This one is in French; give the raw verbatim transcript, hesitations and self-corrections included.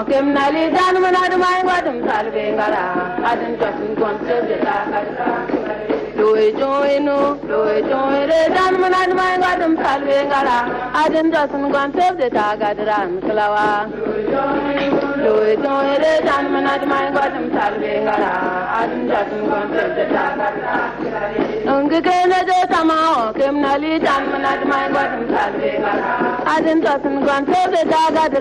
kem nali dan manad mai gwadum salve ngara adin jasun konse de ta kata loe joe no loe joe re dan manad mai gwadum salve ngara adin jasun konse de ta gadran klawa loe joe re dan manad mai gwadum salve ngara adin jasun konse de ta kata ngi kene de tamao kem nali dan manad mai gwadum salve ngara adin jasun konse de ta gadran